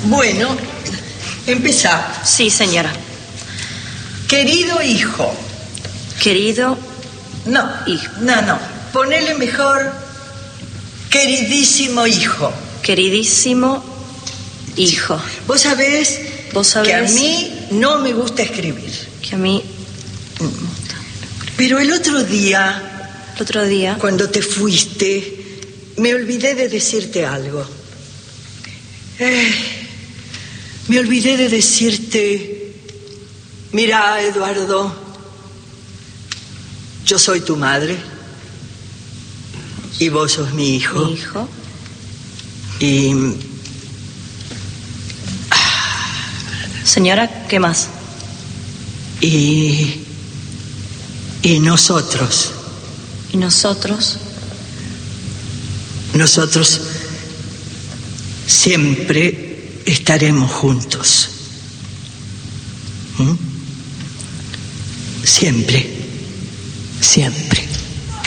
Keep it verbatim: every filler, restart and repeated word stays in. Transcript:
Bueno, empezamos. Sí, señora. Querido hijo. Querido No, hijo. No, no. Ponele mejor queridísimo hijo. Queridísimo hijo. Vos sabés, Vos sabés que a mí no me gusta escribir. que a mí, Pero el otro día, el otro día, cuando te fuiste, me olvidé de decirte algo. Eh, me olvidé de decirte, mira, Eduardo, yo soy tu madre y vos sos mi hijo. mi hijo, Y señora, ¿qué más? y y nosotros, Y nosotros nosotros siempre estaremos juntos. ¿Mm? Siempre, siempre.